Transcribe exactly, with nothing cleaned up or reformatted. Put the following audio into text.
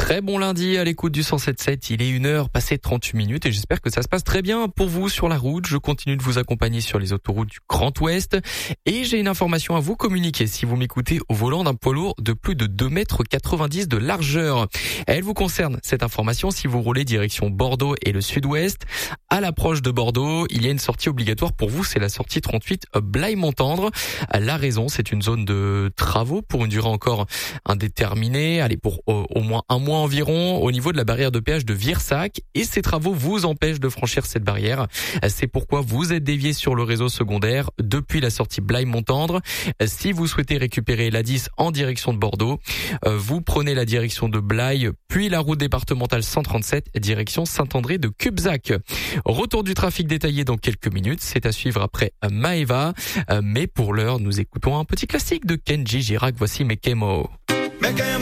Très bon lundi à l'écoute du cent sept sept. Il est une heure passée trente-huit minutes et j'espère que ça se passe très bien pour vous sur la route. Je continue de vous accompagner sur les autoroutes du Grand Ouest et j'ai une information à vous communiquer si vous m'écoutez au volant d'un poids lourd de plus de deux mètres quatre-vingt-dix de largeur. Elle vous concerne, cette information, si vous roulez direction Bordeaux et le sud-ouest. À l'approche de Bordeaux, il y a une sortie obligatoire pour vous, c'est la sortie trente-huit Blaye-Montendre. La raison, c'est une zone de travaux pour une durée encore indéterminée, allez, pour au, au moins un mois environ, au niveau de la barrière de péage de Virsac, et ces travaux vous empêchent de franchir cette barrière. C'est pourquoi vous êtes dévié sur le réseau secondaire depuis la sortie Blaye-Montendre. Si vous souhaitez récupérer l'A dix en direction de Bordeaux, vous prenez la direction de Blaye, puis la route départementale cent trente-sept, direction Saint-André de Cubzac. Retour du trafic détaillé dans quelques minutes, c'est à suivre après Maeva, mais pour l'heure, nous écoutons un petit classique de Kenji Girac, voici Mekemo.